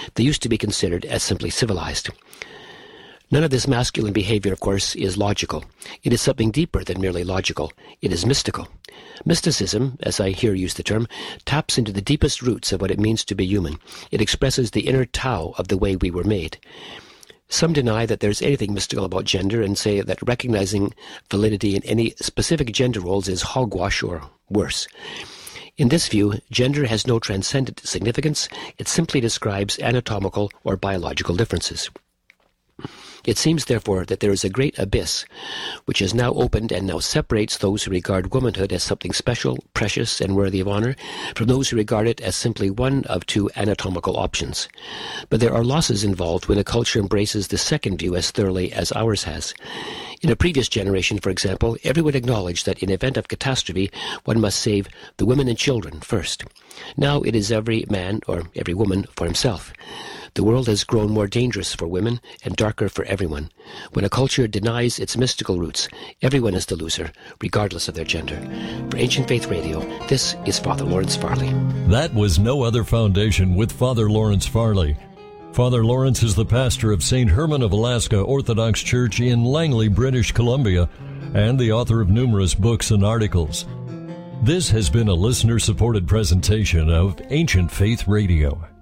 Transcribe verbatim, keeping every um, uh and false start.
They used to be considered as simply civilized. None of this masculine behavior, of course, is logical. It is something deeper than merely logical. It is mystical. Mysticism, as I here use the term, taps into the deepest roots of what it means to be human. It expresses the inner Tao of the way we were made. Some deny that there's anything mystical about gender and say that recognizing validity in any specific gender roles is hogwash or worse. In this view, gender has no transcendent significance. It simply describes anatomical or biological differences. It seems, therefore, that there is a great abyss which has now opened and now separates those who regard womanhood as something special, precious, and worthy of honor from those who regard it as simply one of two anatomical options. But there are losses involved when a culture embraces the second view as thoroughly as ours has. In a previous generation, for example, everyone acknowledged that in event of catastrophe, one must save the women and children first. Now it is every man or every woman for himself. The world has grown more dangerous for women and darker for everyone. When a culture denies its mystical roots, everyone is the loser, regardless of their gender. For Ancient Faith Radio, this is Father Lawrence Farley. That was No Other Foundation with Father Lawrence Farley. Father Lawrence is the pastor of Saint Herman of Alaska Orthodox Church in Langley, British Columbia, and the author of numerous books and articles. This has been a listener-supported presentation of Ancient Faith Radio.